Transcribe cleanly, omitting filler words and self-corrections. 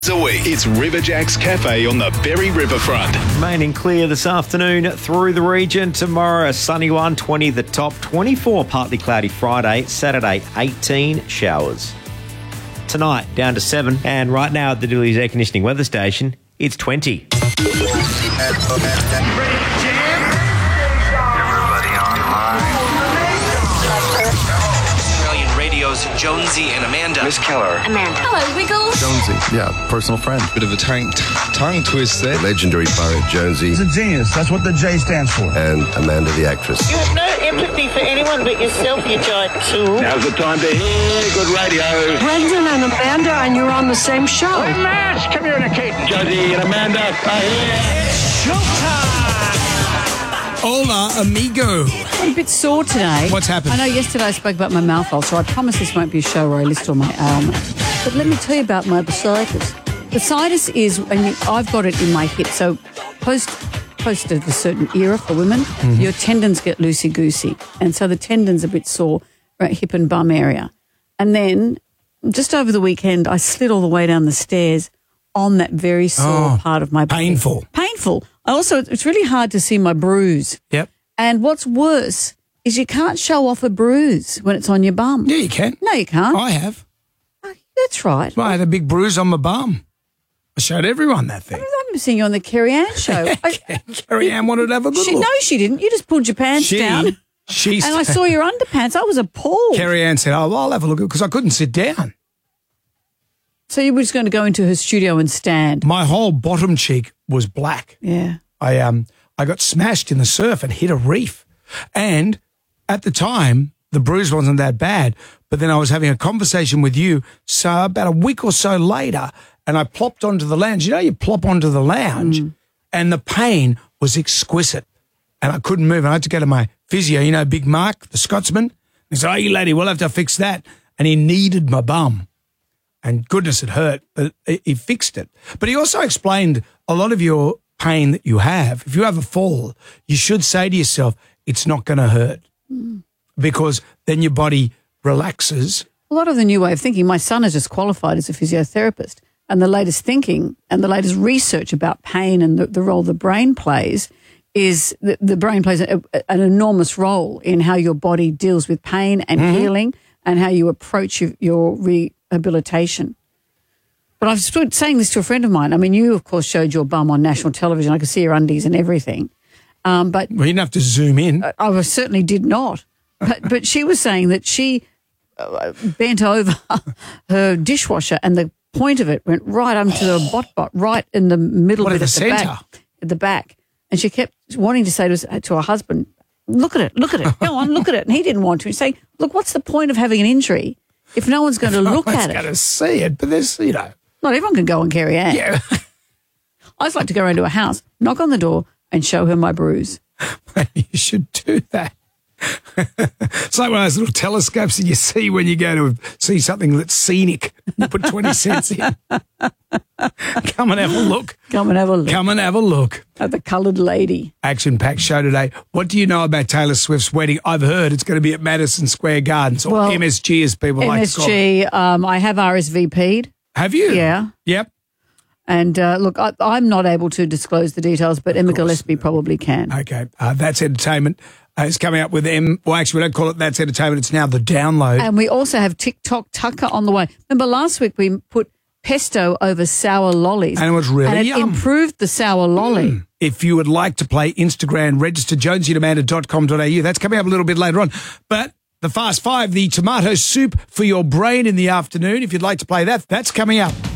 A week. It's Riverjack's Cafe on the Berry Riverfront. Remaining clear this afternoon through the region. Tomorrow, a sunny one, 20 the top, 24 partly cloudy Friday, Saturday, 18 showers. Tonight, down to 7, and right now at the Dilley's Air Conditioning Weather Station, it's 20. Jonesy and Amanda. Miss Keller. Amanda. Hello, Wiggles. Jonesy. Yeah, personal friend. Bit of a tongue twist there. Legendary poet Jonesy. He's a genius. That's what the J stands for. And Amanda the actress. You have no empathy for anyone but yourself, you giant tool. Now's the time to hear good radio. Brendan and Amanda, and you're on the same show. Let's communicate. Jonesy and Amanda are here. It's showtime. Hola, amigo. I'm a bit sore today. What's happened? I know yesterday I spoke about my mouth ulcer. I promise this won't be a show where I list all my ailments. But let me tell you about my bursitis. Bursitis is, and I've got it in my hip. So post of a certain era for women, your tendons get loosey-goosey. And so the tendon's a bit sore, right, hip and bum area. And then just over the weekend, I slid all the way down the stairs on that very sore part of my body. Painful. Also, it's really hard to see my bruise. Yep. And what's worse is you can't show off a bruise when it's on your bum. Yeah, you can. No, you can't. I have. Oh, that's right. Well, I had a big bruise on my bum. I showed everyone that thing. I remember seeing you on the Kerry Ann show. Kerry Ann wanted to have a good look. No, she didn't. You just pulled your pants down. And I saw your underpants. I was appalled. Kerry Ann said, oh, well, I'll have a look, because I couldn't sit down. So you were just going to go into her studio and stand? My whole bottom cheek was black. Yeah. I got smashed in the surf and hit a reef. And at the time, the bruise wasn't that bad. But then I was having a conversation with you, so about a week or so later, and I plopped onto the lounge. You know, you plop onto the lounge, and the pain was exquisite. And I couldn't move. And I had to go to my physio, you know, Big Mark, the Scotsman. He said, oh, you lady, we'll have to fix that. And he kneaded my bum. And goodness, it hurt, but he fixed it. But he also explained a lot of your pain that you have. If you have a fall, you should say to yourself, it's not going to hurt, because then your body relaxes. A lot of the new way of thinking, my son has just qualified as a physiotherapist, and the latest thinking and the latest research about pain and the role the brain plays is that the brain plays an enormous role in how your body deals with pain and healing, and how you approach your rehabilitation. But I was saying this to a friend of mine. I mean, you, of course, showed your bum on national television. I could see your undies and everything. But well, you didn't have to zoom in. I certainly did not. But she was saying that she bent over her dishwasher and the point of it went right onto the bot, right in the middle of it at the back. And she kept wanting to say to her husband, look at it, go on, look at it. And he didn't want to. He'd say, look, what's the point of having an injury if no one's going to look at it? No one's going to see it, but there's, you know. Not everyone can go on Kerry Ann. Yeah. I just like to go around to a house, knock on the door and show her my bruise. You should do that. It's like one of those little telescopes that you see when you go to see something that's scenic. You put 20 cents in. Come and have a look. Come and have a look. At the coloured lady. Action-packed show today. What do you know about Taylor Swift's wedding? I've heard it's going to be at Madison Square Gardens, or MSG as people like to call it. MSG, I have RSVP'd. Have you? Yeah. Yep. And look, I'm not able to disclose the details, but Emma Gillespie probably can. Okay. That's Entertainment. It's coming up with well, actually, we don't call it That's Entertainment. It's now The Download. And we also have TikTok Tucker on the way. Remember last week we put pesto over sour lollies. And it was really yum. Improved the sour lolly. If you would like to play Instagram, register jonesyandamanda.com.au. That's coming up a little bit later on. But the Fast Five, the tomato soup for your brain in the afternoon, if you'd like to play that, that's coming up.